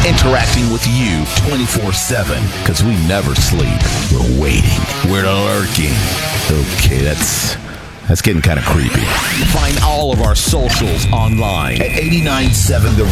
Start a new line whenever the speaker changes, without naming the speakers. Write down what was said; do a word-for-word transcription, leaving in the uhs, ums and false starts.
interacting with you twenty-four seven, because we never sleep. We're waiting. We're lurking. Okay, that's that's getting kind of creepy. Find all of our socials online at eight nine seven the